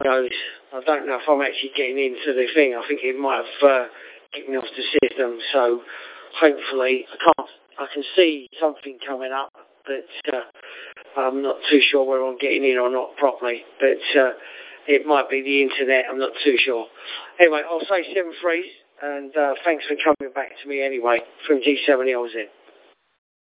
I don't know if I'm actually getting into the thing. I think it might have kicked me off the system. So hopefully I can see something coming up, but I'm not too sure whether I'm getting in or not properly. But it might be the internet. I'm not too sure. Anyway, I'll say 7-3, and thanks for coming back to me anyway from G7LZ.